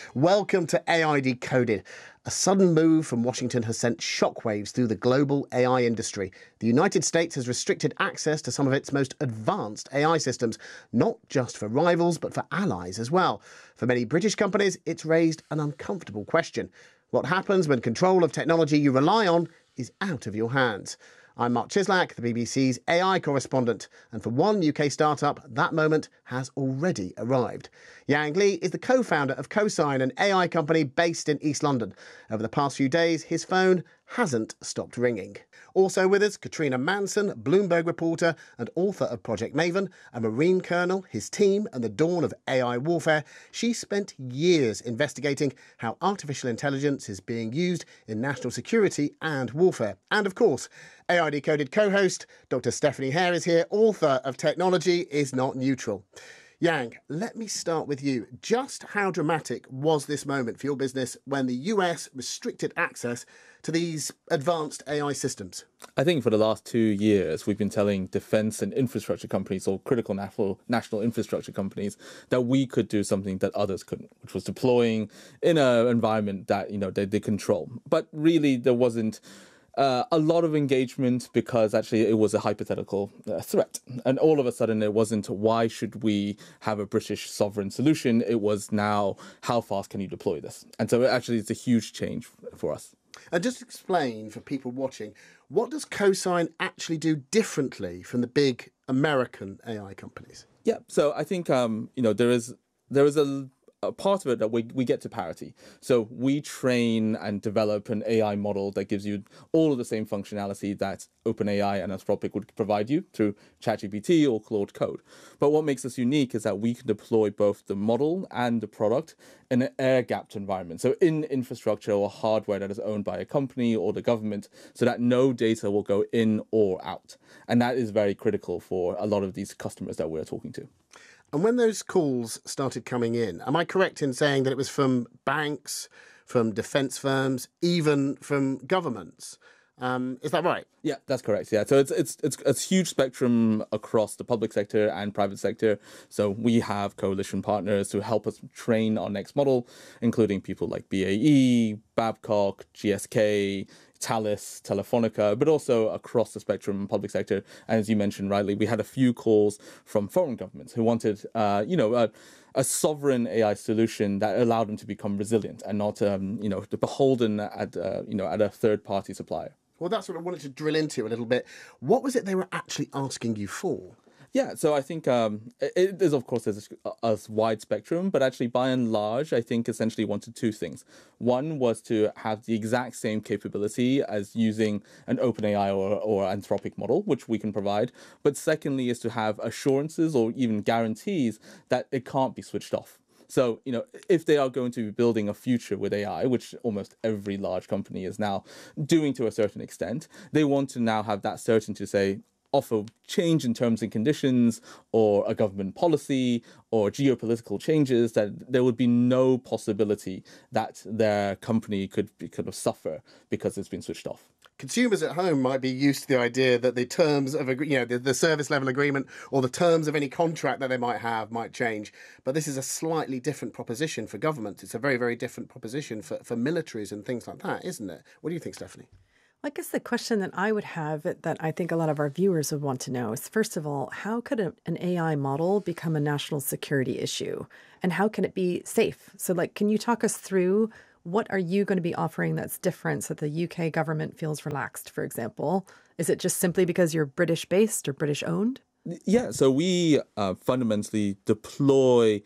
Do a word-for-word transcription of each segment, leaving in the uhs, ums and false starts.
Welcome to A I Decoded. A sudden move from Washington has sent shockwaves through the global A I industry. The United States has restricted access to some of its most advanced A I systems, not just for rivals, but for allies as well. For many British companies, it's raised an uncomfortable question. What happens when control of technology you rely on is out of your hands? I'm Mark Chislak, the B B C's A I correspondent, and for one U K startup, that moment has already arrived. Yang Li is the co-founder of Cosign, an A I company based in East London. Over the past few days, his phone hasn't stopped ringing. Also with us, Katrina Manson, Bloomberg reporter and author of Project Maven, a Marine colonel, his team and the dawn of A I warfare. She spent years investigating how artificial intelligence is being used in national security and warfare. And of course, A I Decoded co-host Doctor Stephanie Hare is here, author of Technology is Not Neutral. Yang, let me start with you. Just how dramatic was this moment for your business when the U S restricted access to these advanced A I systems? I think for the last two years, we've been telling defense and infrastructure companies or critical national, national infrastructure companies that we could do something that others couldn't, which was deploying in an environment that, you know, they, they control. But really, there wasn't Uh, a lot of engagement because actually it was a hypothetical uh, threat. And all of a sudden it wasn't why should we have a British sovereign solution? It was now how fast can you deploy this? And so it actually it's a huge change for us. And just explain for people watching, what does Cosign actually do differently from the big American A I companies? Yeah, so I think um, you know there is there is a a part of it that we, we get to parity. So we train and develop an A I model that gives you all of the same functionality that OpenAI and Anthropic would provide you through ChatGPT or Claude Code. But what makes us unique is that we can deploy both the model and the product in an air-gapped environment. So in infrastructure or hardware that is owned by a company or the government, so that no data will go in or out. And that is very critical for a lot of these customers that we're talking to. And when those calls started coming in, am I correct in saying that it was from banks, from defence firms, even from governments? Um, is that right? Yeah, that's correct. Yeah, so it's it's it's a huge spectrum across the public sector and private sector. So we have coalition partners who help us train our next model, including people like B A E, Babcock, G S K, Thales, Telefonica, but also across the spectrum public sector. And as you mentioned rightly, we had a few calls from foreign governments who wanted, uh, you know, a, a sovereign A I solution that allowed them to become resilient and not, um, you know, beholden at, uh, you know, at a third-party supplier. Well, that's what I wanted to drill into a little bit. What was it they were actually asking you for? Yeah, so I think um, it is, of course, there's a, a wide spectrum, but actually, by and large, I think essentially wanted two things. One was to have the exact same capability as using an OpenAI or, or Anthropic model, which we can provide. But secondly, is to have assurances or even guarantees that it can't be switched off. So, you know, if they are going to be building a future with A I, which almost every large company is now doing to a certain extent, they want to now have that certainty to say, offer change in terms and conditions or a government policy or geopolitical changes, that there would be no possibility that their company could be, kind of suffer because it's been switched off. Consumers at home might be used to the idea that the terms of, you know, the, the service level agreement or the terms of any contract that they might have might change. But this is a slightly different proposition for governments. It's a very, very different proposition for, for militaries and things like that, isn't it? What do you think, Stephanie? I guess the question that I would have that I think a lot of our viewers would want to know is, first of all, how could a, an A I model become a national security issue? And how can it be safe? So, like, can you talk us through what are you going to be offering that's different so that the U K government feels relaxed, for example? Is it just simply because you're British-based or British-owned? Yeah, so we uh, fundamentally deploy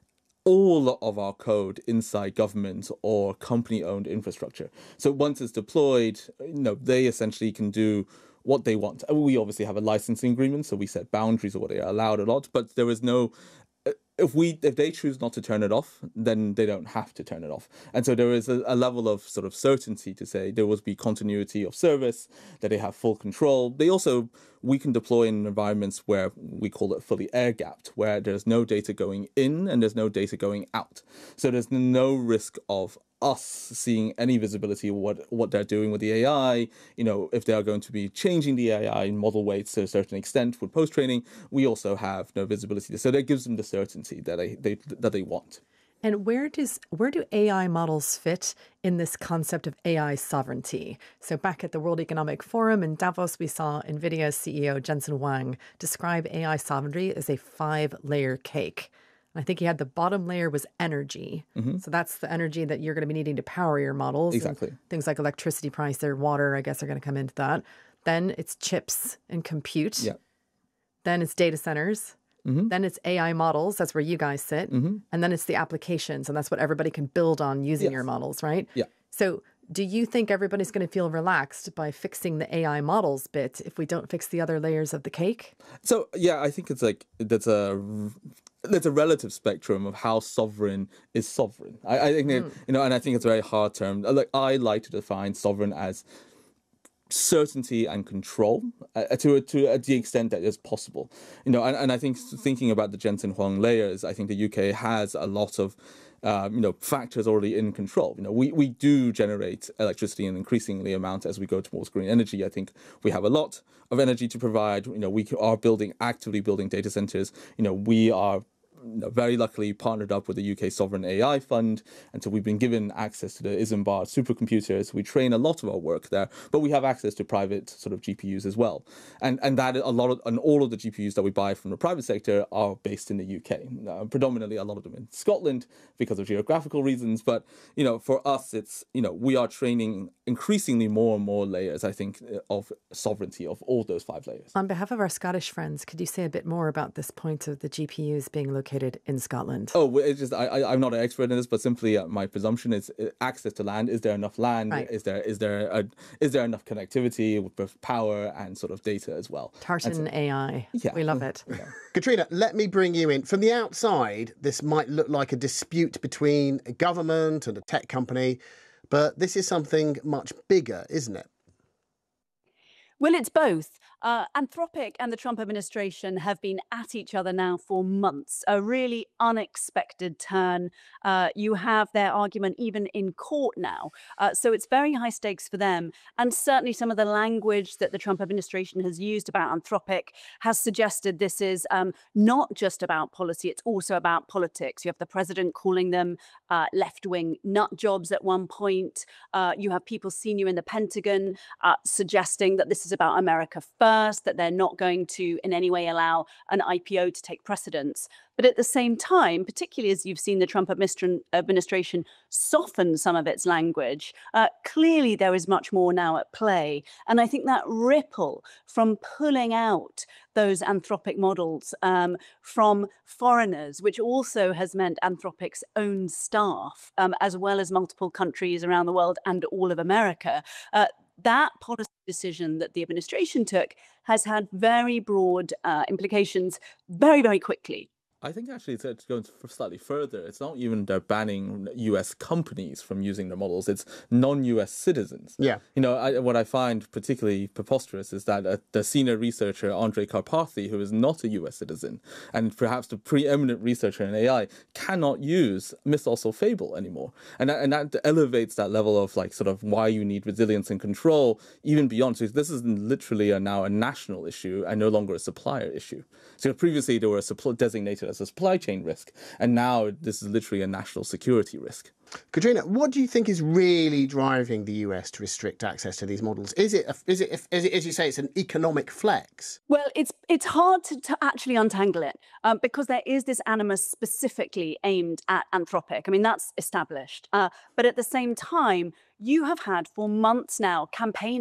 all of our code inside government or company-owned infrastructure. So once it's deployed, you know, they essentially can do what they want. We obviously have a licensing agreement, so we set boundaries of what they are allowed a lot, but there is no if we if they choose not to turn it off, then they don't have to turn it off. And so there is a, a level of sort of certainty to say there will be continuity of service, that they have full control. They also, we can deploy in environments where we call it fully air-gapped, where there's no data going in and there's no data going out. So there's no risk of us seeing any visibility of what, what they're doing with the A I. You know, if they are going to be changing the A I model weights to a certain extent with post-training, we also have no visibility. So that gives them the certainty that they, they that they want. And where does where do A I models fit in this concept of A I sovereignty? So back at the World Economic Forum in Davos, we saw NVIDIA's C E O Jensen Huang describe A I sovereignty as a five-layer cake. I think he had the bottom layer was energy. Mm-hmm. So that's the energy that you're going to be needing to power your models. Exactly. And things like electricity price or water, I guess, are going to come into that. Then it's chips and compute. Yeah. Then it's data centers. Mm-hmm. Then it's A I models. That's where you guys sit. Mm-hmm. And then it's the applications. And that's what everybody can build on using yes. your models, right? Yeah. So do you think everybody's going to feel relaxed by fixing the A I models bit if we don't fix the other layers of the cake? So, yeah, I think it's like that's a... There's a relative spectrum of how sovereign is sovereign. I, I think, mm. it, you know, and I think it's a very hard term. Like I like to define sovereign as certainty and control uh, to to uh, the extent that is possible. You know, and, and I think thinking about the Jensen Huang layers, I think the U K has a lot of um, you know factors already in control. You know, we we do generate electricity in increasingly amount as we go towards green energy. I think we have a lot of energy to provide. You know, we are building actively building data centers. You know, we are very luckily partnered up with the U K Sovereign A I Fund, and so we've been given access to the Isambard supercomputers. We train a lot of our work there, but we have access to private sort of G P Us as well, and and that a lot of and all of the G P Us that we buy from the private sector are based in the U K, uh, predominantly a lot of them in Scotland because of geographical reasons. But you know, for us, it's you know we are training increasingly more and more layers, I think, of sovereignty of all those five layers. On behalf of our Scottish friends, could you say a bit more about this point of the G P Us being located in Scotland? Oh, it's just I, I, I'm not an expert in this, but simply uh, my presumption is uh, access to land. Is there enough land? Right. Is there is there a, is there enough connectivity with both power and sort of data as well? Tartan so, A I. Yeah. We love it. Yeah. Katrina, let me bring you in. From the outside, this might look like a dispute between a government and a tech company, but this is something much bigger, isn't it? Well, it's both. Uh, Anthropic and the Trump administration have been at each other now for months, a really unexpected turn. Uh, you have their argument even in court now. Uh, so it's very high stakes for them. And certainly some of the language that the Trump administration has used about Anthropic has suggested this is um, not just about policy, it's also about politics. You have the president calling them uh, left-wing nut jobs at one point. Uh, you have people senior in the Pentagon uh, suggesting that this is about America first, that they're not going to in any way allow an I P O to take precedence. But at the same time, particularly as you've seen the Trump administration soften some of its language, uh, clearly there is much more now at play. And I think that ripple from pulling out those Anthropic models um, from foreigners, which also has meant Anthropic's own staff, um, as well as multiple countries around the world and all of America, uh, that policy decision that the administration took has had very broad uh, implications very, very quickly. I think actually to go slightly further, it's not even they're banning U S companies from using their models. It's non-U S citizens. Yeah. You know, I, what I find particularly preposterous is that uh, the senior researcher, Andrej Karpathy, who is not a U S citizen, and perhaps the preeminent researcher in A I, cannot use Mythos or Fable anymore. And that, and that elevates that level of like sort of why you need resilience and control even beyond. So this is literally a, now a national issue and no longer a supplier issue. So previously they were designated as a supply chain risk, and now this is literally a national security risk. Katrina, what do you think is really driving the U S to restrict access to these models? Is it, a, is it, is it as you say, it's an economic flex? Well, it's it's hard to, to actually untangle it um, because there is this animus specifically aimed at Anthropic. I mean, that's established. Uh, but at the same time, you have had for months now campaigns